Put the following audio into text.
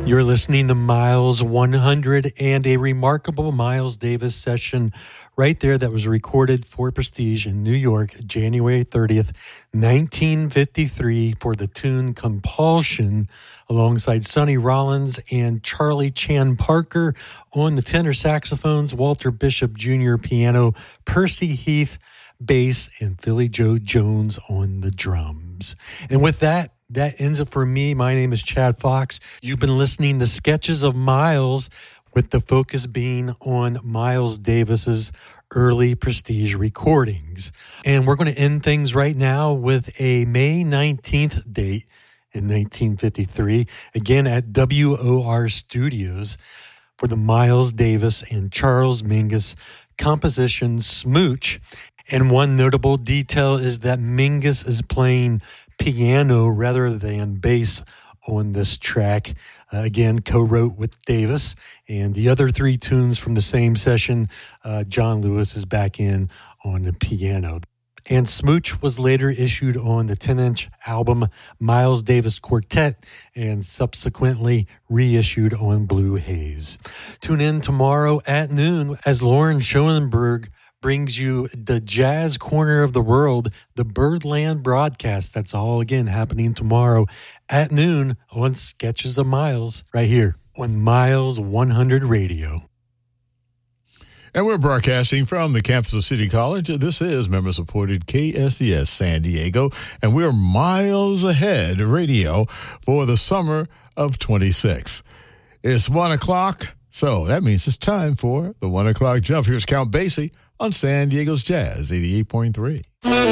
You're listening to Miles 100 and a remarkable Miles Davis session right there that was recorded for Prestige in New York, January 30th, 1953 for the tune Compulsion alongside Sonny Rollins and Charlie Chan Parker on the tenor saxophones, Walter Bishop Jr. piano, Percy Heath bass, and Philly Joe Jones on the drums. And with that ends it for me. My name is Chad Fox. You've been listening to Sketches of Miles, with the focus being on Miles Davis's early Prestige recordings. And we're going to end things right now with a May 19th date in 1953, again at WOR Studios, for the Miles Davis and Charles Mingus composition Smooch. And one notable detail is that Mingus is playing piano rather than bass on this track. Again, co-wrote with Davis. And the other three tunes from the same session, John Lewis is back in on the piano. And Smooch was later issued on the 10-inch album Miles Davis Quartet and subsequently reissued on Blue Haze. Tune in tomorrow at noon as Lauren Schoenberg brings you the Jazz Corner of the World, the Birdland broadcast. That's all, again, happening tomorrow at noon on Sketches of Miles, right here on Miles 100 Radio. And we're broadcasting from the campus of City College. This is member-supported KSCS San Diego, and we're miles ahead radio for the summer of 26. It's 1 o'clock, so that means it's time for the 1 o'clock jump. Here's Count Basie on San Diego's Jazz 88.3.